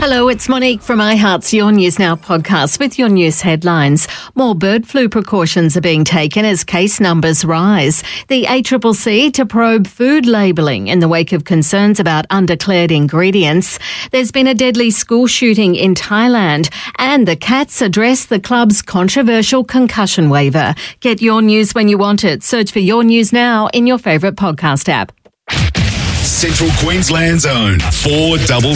Hello, it's Monique from iHeart's Your News Now podcast with your news headlines. More bird flu precautions are being taken as case numbers rise. The ACCC to probe food labelling in the wake of concerns about undeclared ingredients. There's been a deadly school shooting in Thailand, and the Cats address the club's controversial concussion waiver. Get your news when you want it. Search for Your News Now in your favourite podcast app. Central Queensland's own 4